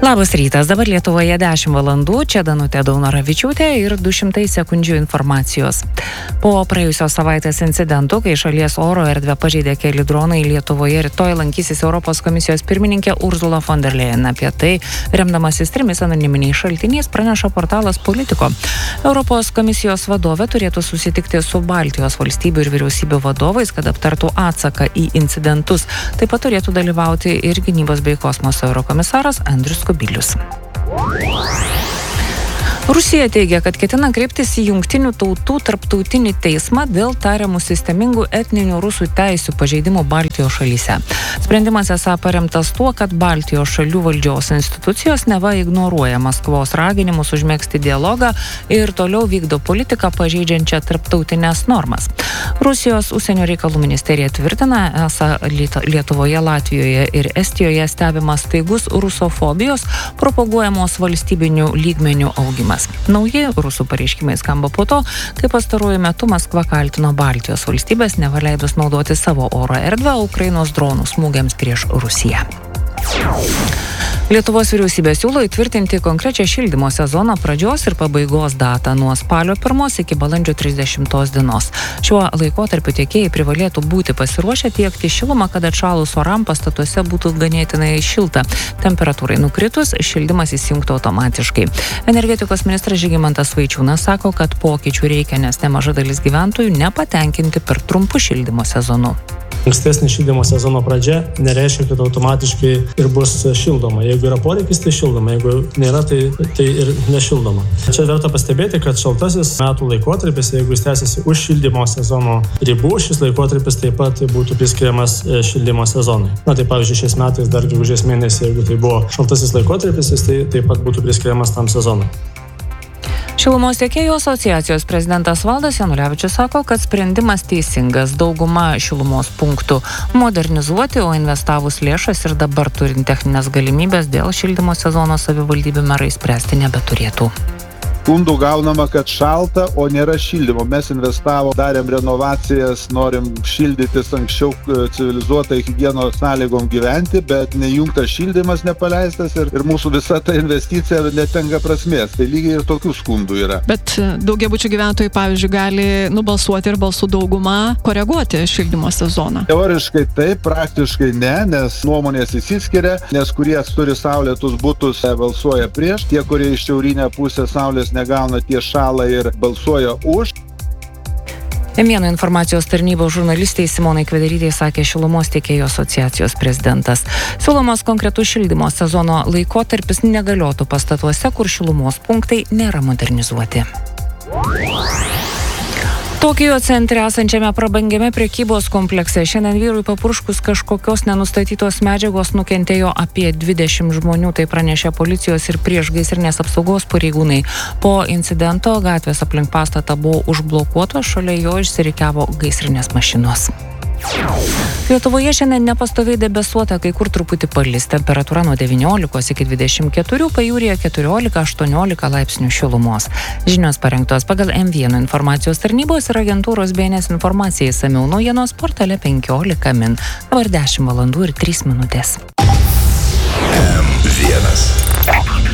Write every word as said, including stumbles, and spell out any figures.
Labas rytas, dabar Lietuvoje dešimt valandų, čia Danutė Daunoravičiūtė ir du šimtai sekundžių informacijos. Po praėjusios savaitės incidentų, kai šalies oro erdvę pažeidė keli dronai, Lietuvoje rytoj lankysis Europos komisijos pirmininkė Ursula von der Leyen. Apie tai, remdamasis trimis anoniminiais šaltiniais, praneša portalas Politico. Europos komisijos vadovė turėtų susitikti su Baltijos valstybių ir vyriausybių vadovais, kad aptartų atsaką į incidentus. Taip pat turėtų dalyvauti ir gynybos bei kosmoso eurokomisaras Andrius Kubilius. Rusija teigia, kad ketina kreiptis į Jungtinių tautų tarptautinį teismą dėl tariamų sistemingų etninių rusų teisių pažeidimų Baltijos šalyse. Sprendimas esą paremtas tuo, kad Baltijos šalių valdžios institucijos neva ignoruoja Maskvos raginimus užmegzti dialogą ir toliau vykdo politiką pažeidžiančią tarptautinės normas. Rusijos užsienio reikalų ministerija tvirtina, esą Lietuvoje, Latvijoje ir Estijoje stebimas staigus rusofobijos propaguojamos valstybinių lygmenių augimas. Nauji rusų pareiškimai skamba po to, kai pastaruoju metu Maskva kaltino Baltijos valstybės neva leidus naudoti savo oro erdvę Ukrainos dronų smūgiams prieš Rusiją. Lietuvos vyriausybė siūlo įtvirtinti konkrečią šildymo sezono pradžios ir pabaigos datą nuo spalio pirmos iki balandžio trisdešimtos dienos. Šiuo laikotarpiu tiekėjai privalėtų būti pasiruošę tiekti šilumą, kad atšalus oram pastatuose būtų ganėtinai šilta. Temperatūrai nukritus, šildymas įsijungtų automatiškai. Energetikos ministras Žygimantas Vaičiūnas sako, kad pokyčių reikia, nes nemaža dalis gyventojų nepatenkinti per trumpu šildymo sezonu. Ankstesnė šildymo sezono pradžia nereiškia, kad automatiškai ir bus šildoma. Jeigu yra poreikis, tai šildoma. Jeigu nėra, tai, tai ir nešildoma. Čia verta pastebėti, kad šaltasis metų laikotarpis, jeigu jis tęsiasi už šildymo sezono ribų, šis laikotarpis taip pat būtų priskiriamas šildymo sezonui. Na tai pavyzdžiui, šiais metais dar gegužės mėnesį, jeigu tai buvo šaltasis laikotarpis, jis tai taip pat būtų priskiriamas tam sezonui. Šilumos tiekėjų asociacijos prezidentas Valdas Janulevičius sako, kad sprendimas teisingas. Dauguma šilumos punktų modernizuoti, o investavus lėšas ir dabar turint techninės galimybės dėl šildymo sezono savivaldybių merai spręsti nebeturėtų. Skundų gaunama, kad šalta, o nėra šildymo. Mes investavom, darėm renovacijas, norim šildytis anksčiau civilizuotai higienos sąlygom gyventi, bet nejungtas šildymas nepaleistas ir, ir mūsų visa ta investicija netenka prasmės. Tai lygiai ir tokių skundų yra. Bet daugiabučių gyventojai, pavyzdžiui, gali nubalsuoti ir balsų daugumą koreguoti šildymo sezoną. Teoriškai taip, praktiškai ne, nes nuomonės įsiskiria, nes kurie turi saulėtus butus balsuoja prieš, tie, kurie iš šiaurinę pusę saulės negauna, tie šalą ir balsuoja už. Vieno informacijos tarnybos žurnalistei Simonai Kvederytei sakė Šilumos tiekėjų asociacijos prezidentas. Siūlomas konkretus šildymo sezono laikotarpis negaliotų pastatuose, kur šilumos punktai nėra modernizuoti. Tokijo centre esančiame prabangiame prekybos komplekse šiandien vyrui papurškus kažkokios nenustatytos medžiagos nukentėjo apie dvidešimt žmonių, tai pranešė policijos ir priešgaisrinės apsaugos pareigūnai. Po incidento gatvės aplink pastatą buvo užblokuotos, šalia jo išsirikiavo gaisrinės mašinos. Lietuvoje šiandien nepastoviai debesuota, kai kur truputį palis, temperatūra nuo devyniolikos iki dvidešimt keturių, pajūryje keturiolika aštuoniolika laipsnių šilumos. Žinios parengtos pagal M vienas informacijos tarnybos ir agentūros B N S informacija, išsamiau naujienos portale penkiolika min. Dabar dešimt valandų ir trys minutės. M vienas.